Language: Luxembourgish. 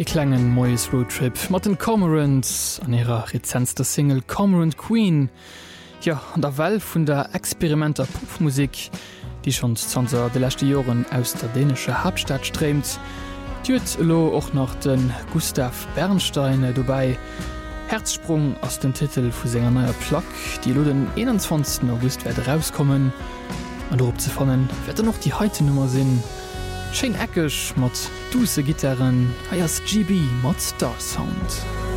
E klengen moes Roadtrip mat den Cormorants an ihrer rezenzter Single Cormorant Queen. Ja, an der Well vun der experimenter Puffmusik, die schon zanzer de lechte Joren aus der dänesche Hauptstadt stremt, Düet lo och noch den Gustav Bernstein dabei. Herzsprung aus dem Titel vu senger neuer Plack, die lo den 21. August werd rauskommen. An op ze fannen, wird noch die heute Nummer sinn. Scheng eckeg mat duse Gitarren, eiers GB mat Star Sound.